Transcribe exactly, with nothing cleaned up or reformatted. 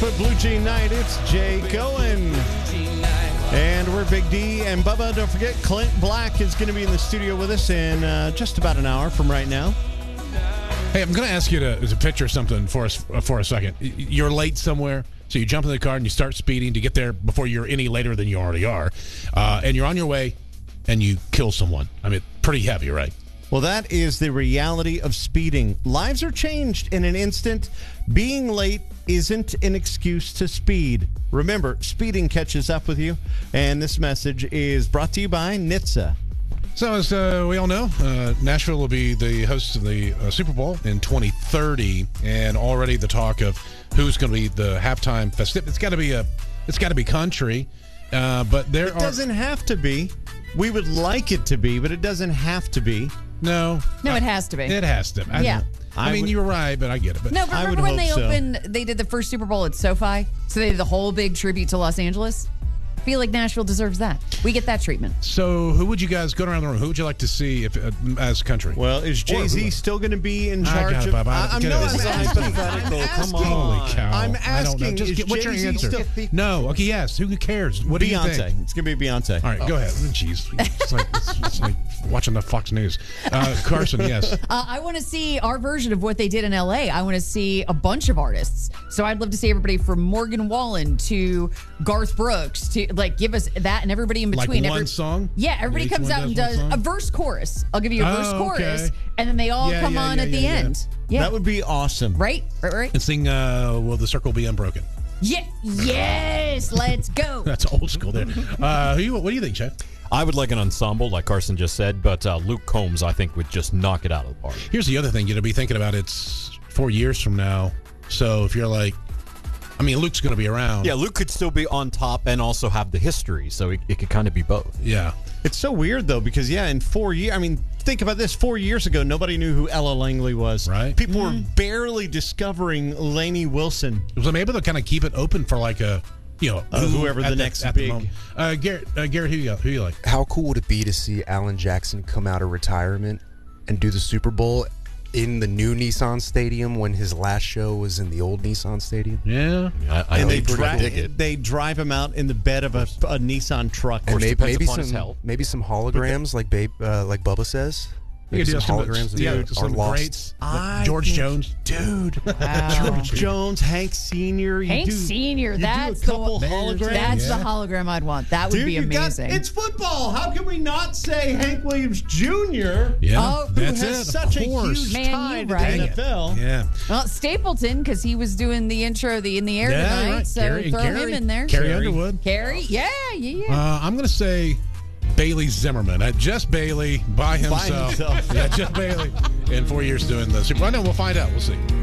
to Blue Jean Night. It's Jay Cohen. And we're Big D and Bubba. Don't forget, Clint Black is going to be in the studio with us in uh, just about an hour from right now. Hey, I'm going to ask you to, to picture something for us for a second. You're late somewhere, so you jump in the car and you start speeding to get there before you're any later than you already are. Uh, and you're on your way, and you kill someone. I mean, pretty heavy, right? Well, that is the reality of speeding. Lives are changed in an instant. Being late isn't an excuse to speed. Remember, speeding catches up with you. And this message is brought to you by N H T S A. So, as uh, we all know, uh, Nashville will be the host of the uh, Super Bowl in twenty thirty, and already the talk of who's going to be the halftime festive. It's got to be a, it's got to be country, uh, but there it are. It doesn't have to be. We would like it to be, but it doesn't have to be. No, no, it has to be. It has to. I, yeah. I, I mean, would, you were right, but I get it. But no, but I remember when they so. opened? They did the first Super Bowl at SoFi, so they did the whole big tribute to Los Angeles. I feel like Nashville deserves that. We get that treatment. So, who would you guys go around the room? Who would you like to see if uh, as country? Well, is Jay-Z still going to be in charge I got it, of? Bob. I, I'm, get no, it. I'm This is asking. hypothetical. I'm Come asking. on. Holy cow. I'm I don't know. asking. Just Is get, what's your Jay-Z answer? still- No. Okay. Yes. Who cares? What do you Beyonce. think? It's going to be Beyonce. All right. Go ahead. Jeez. It's like, it's, it's like watching the Fox News. Uh, Carson. Yes. Uh, I want to see our version of what they did in L A. I want to see a bunch of artists. So I'd love to see everybody from Morgan Wallen to Garth Brooks to like give us that and everybody in between. Like one Every, song? Yeah, everybody Each comes one out and does does one a song? verse chorus. I'll give you a Oh, verse okay. chorus, and then they all Yeah, come yeah, on yeah, at the yeah, yeah. end. Yeah, That would be awesome. right, right, right. And sing uh, Will the Circle Be Unbroken? Yeah, yes, let's go. That's old school there. Uh, who you, what do you think, Chad? I would like an ensemble, like Carson just said, but uh, Luke Combs, I think, would just knock it out of the park. Here's the other thing you to be thinking about. It's four years from now. So if you're like, I mean, Luke's going to be around. Yeah, Luke could still be on top and also have the history, so it, it could kind of be both. Yeah. It's so weird, though, because, yeah, in four years, I mean, think about this. Four years ago, nobody knew who Ella Langley was. Right. People were barely discovering Lainey Wilson. So I'm able to kind of keep it open for like a, you know, Uh, whoever at the next at big- moment. Uh, Garrett, uh, Garrett, who you got? Who you like? How cool would it be to see Alan Jackson come out of retirement and do the Super Bowl in the new Nissan Stadium when his last show was in the old Nissan Stadium? Yeah. I, I And they, think dri- dig it. they drive him out in the bed of a, a Nissan truck. And may- depends maybe upon his some health. maybe some holograms like babe uh, like Bubba says. You Maybe could some do holograms yeah, of some our lost. greats. I George think- Jones. Dude. Wow. George Jones, Hank Senior You Hank do, Senior, you that's do a couple the holograms. That's Yeah. the hologram I'd want. That would Dude, be you got- amazing. it's football. How can we not say Hank Williams Junior Yeah. Oh, who that's who has it. such of a course. huge Man, tie you to right. the N F L? Yeah. Well, Stapleton, because he was doing the intro, the in the air Yeah, tonight. right. So Carrie- throw Carrie- him in there. Carrie Underwood. Carrie, yeah, yeah, yeah. Uh, I'm going to say Bailey Zimmerman. Uh, just Bailey by himself. himself. Yeah, just Bailey in four years doing the Super Bowl. I know. We'll find out. We'll see.